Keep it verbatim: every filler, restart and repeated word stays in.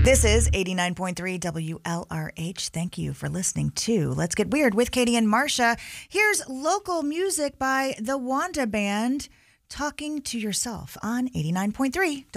This is eighty-nine point three W L R H. Thank you for listening to Let's Get Weird with Katie and Marcia. Here's local music by the Wanda Band, Talking to Yourself on eighty-nine point three